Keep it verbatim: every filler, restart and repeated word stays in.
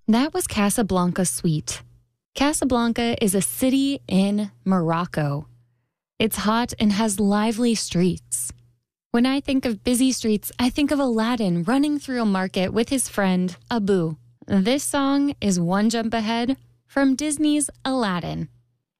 That was Casablanca Suite. Casablanca is a city in Morocco. It's hot and has lively streets. When I think of busy streets, I think of Aladdin running through a market with his friend, Abu. This song is one jump ahead from Disney's Aladdin.